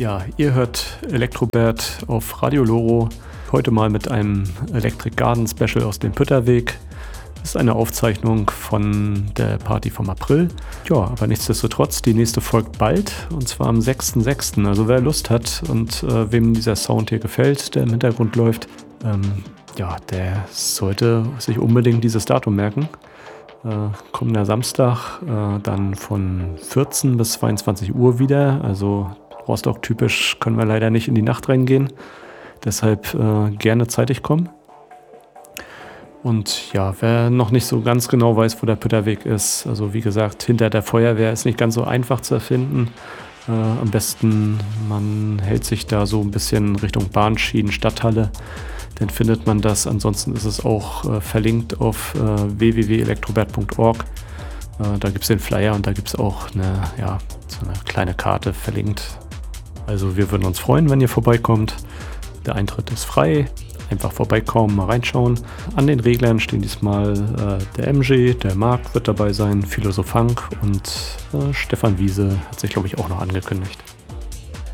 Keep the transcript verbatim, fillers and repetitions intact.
Ja, ihr hört Elektrobert auf Radio Loro. Heute mal mit einem Electric Garden Special aus dem Pütterweg. Das ist eine Aufzeichnung von der Party vom April. Ja, aber nichtsdestotrotz, die nächste folgt bald, und zwar am sechsten sechsten Also wer Lust hat und äh, wem dieser Sound hier gefällt, der im Hintergrund läuft, ähm, ja, der sollte sich unbedingt dieses Datum merken. Äh, kommender Samstag, äh, dann von vierzehn bis zweiundzwanzig Uhr wieder. Also Rostock-typisch können wir leider nicht in die Nacht reingehen. Deshalb äh, gerne zeitig kommen. Und ja, wer noch nicht so ganz genau weiß, wo der Pütterweg ist, also wie gesagt, hinter der Feuerwehr ist nicht ganz so einfach zu erfinden. Äh, am besten, man hält sich da so ein bisschen Richtung Bahnschienen, Stadthalle, dann findet man das. Ansonsten ist es auch äh, verlinkt auf äh, w w w punkt elektrobert punkt org. Äh, da gibt es den Flyer und da gibt es auch eine, ja, so eine kleine Karte verlinkt. Also wir würden uns freuen, wenn ihr vorbeikommt. Der Eintritt ist frei. Einfach vorbeikommen, mal reinschauen. An den Reglern stehen diesmal äh, der M G, der Marc wird dabei sein, Philosophank und äh, Stefan Wiese hat sich, glaube ich, auch noch angekündigt.